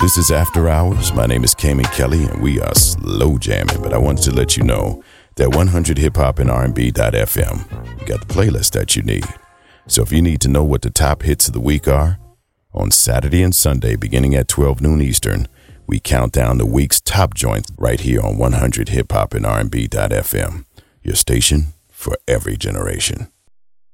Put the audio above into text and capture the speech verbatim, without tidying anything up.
This is After Hours. My name is Kami Kelly, and we are slow jamming. But I wanted to let you know that one hundred hip hop and R and B dot f m, you got the playlist that you need. So if you need to know what the top hits of the week are, on Saturday and Sunday, beginning at twelve noon Eastern, we count down the week's top joints right here on one hundred hip hop and R and B dot f m, your station for every generation.